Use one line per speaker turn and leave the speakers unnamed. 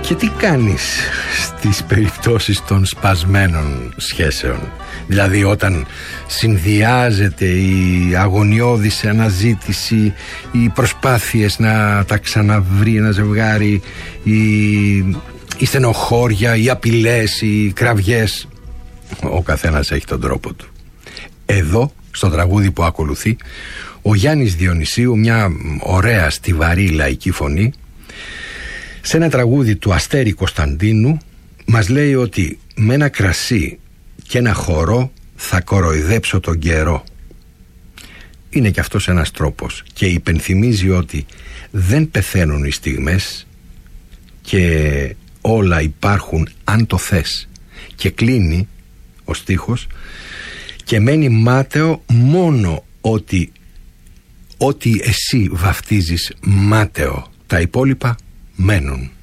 Και τι κάνεις στις περιπτώσεις των σπασμένων σχέσεων? Δηλαδή όταν συνδυάζεται η αγωνιώδης αναζήτηση, οι προσπάθειες να τα ξαναβρει ένα ζευγάρι, η στενοχώρια, οι απειλές, οι κραυγές. Ο καθένας έχει τον τρόπο του. Εδώ, στο τραγούδι που ακολουθεί, ο Γιάννης Διονυσίου, μια ωραία στιβαρή λαϊκή φωνή, σε ένα τραγούδι του Αστέρη Κωνσταντίνου, μας λέει ότι με ένα κρασί και ένα χορό θα κοροϊδέψω τον καιρό. Είναι κι αυτός ένας τρόπος και υπενθυμίζει ότι δεν πεθαίνουν οι στιγμές και όλα υπάρχουν αν το θες. Και κλείνει ο στίχος και μένει μάταιο μόνο ότι εσύ βαφτίζεις μάταιο. Τα υπόλοιπα μένουν.